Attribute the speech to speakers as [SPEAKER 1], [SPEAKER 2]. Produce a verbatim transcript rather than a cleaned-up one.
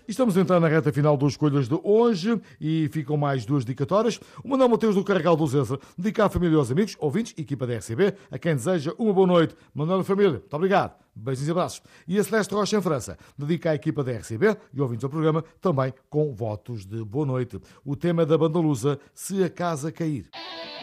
[SPEAKER 1] Estamos a entrar na reta final dos Escolhas de hoje e ficam mais duas dedicatórias. O Manuel Mateus do Carregal do Zezer dedica à família e aos amigos, ouvintes, equipa da R C B, a quem deseja uma boa noite. Manuel e família, muito obrigado. Beijos e abraços. E a Celeste Rocha em França dedica à equipa da R C B e ouvintes ao programa também com votos de boa noite. O tema da banda lusa, Se a Casa Cair.